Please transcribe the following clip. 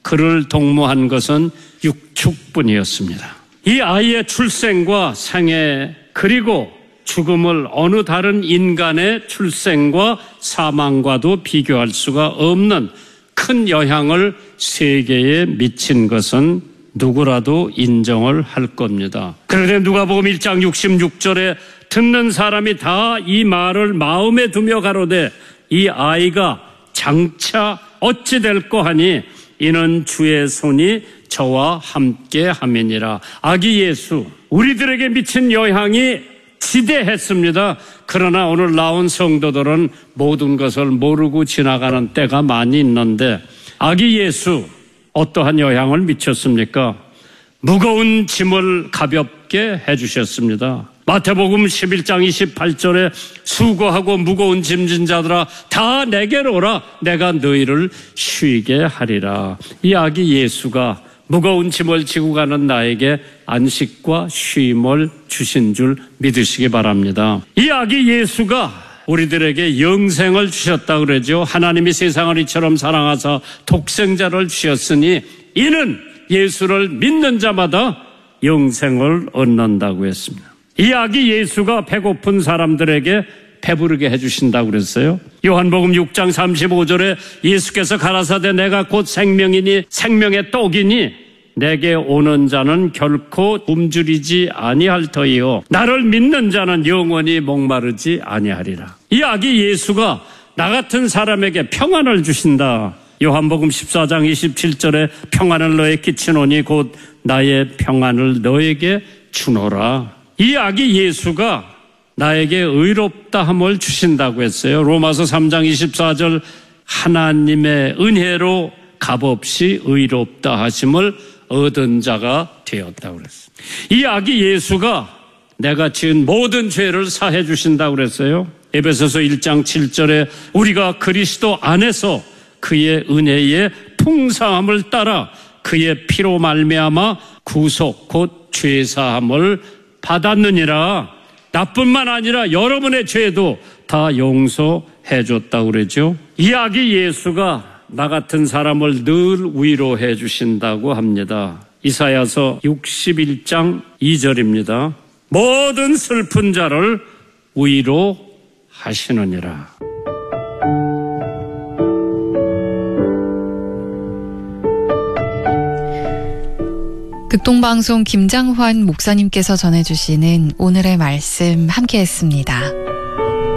그를 동무한 것은 육축뿐이었습니다. 이 아이의 출생과 생애 그리고 죽음을 어느 다른 인간의 출생과 사망과도 비교할 수가 없는 큰 영향을 세계에 미친 것은 누구라도 인정을 할 겁니다. 그런데 누가복음 1장 66절에 듣는 사람이 다 이 말을 마음에 두며 가로되 이 아이가 장차 어찌 될꼬 하니 이는 주의 손이 저와 함께 함이니라. 아기 예수, 우리들에게 미친 영향이 지대했습니다. 그러나 오늘 나온 성도들은 모든 것을 모르고 지나가는 때가 많이 있는데 아기 예수 어떠한 영향을 미쳤습니까? 무거운 짐을 가볍게 해주셨습니다. 마태복음 11장 28절에 수고하고 무거운 짐진 자들아 다 내게로 오라 내가 너희를 쉬게 하리라. 이 아기 예수가 무거운 짐을 지고 가는 나에게 안식과 쉼을 주신 줄 믿으시기 바랍니다. 이 아기 예수가 우리들에게 영생을 주셨다 그러죠. 하나님이 세상을 이처럼 사랑하사 독생자를 주셨으니 이는 예수를 믿는 자마다 영생을 얻는다고 했습니다. 이 아기 예수가 배고픈 사람들에게 배부르게 해주신다고 그랬어요. 요한복음 6장 35절에 예수께서 가라사대 내가 곧 생명이니 생명의 떡이니 내게 오는 자는 결코 굶주리지 아니할 터이요 나를 믿는 자는 영원히 목마르지 아니하리라. 이 아기 예수가 나 같은 사람에게 평안을 주신다. 요한복음 14장 27절에 평안을 너에 끼치노니 곧 나의 평안을 너에게 주노라. 이 아기 예수가 나에게 의롭다함을 주신다고 했어요. 로마서 3장 24절 하나님의 은혜로 값없이 의롭다 하심을 얻은 자가 되었다고 그랬어요. 이 아기 예수가 내가 지은 모든 죄를 사해 주신다고 그랬어요. 에베소서 1장 7절에 우리가 그리스도 안에서 그의 은혜의 풍성함을 따라 그의 피로 말미암아 구속 곧 죄사함을 받았느니라. 나뿐만 아니라 여러분의 죄도 다 용서해 줬다고 그러죠. 이 아기 예수가 나 같은 사람을 늘 위로해 주신다고 합니다. 이사야서 61장 2절입니다. 모든 슬픈 자를 위로하시느니라. 극동방송 김장환 목사님께서 전해주시는 오늘의 말씀 함께했습니다.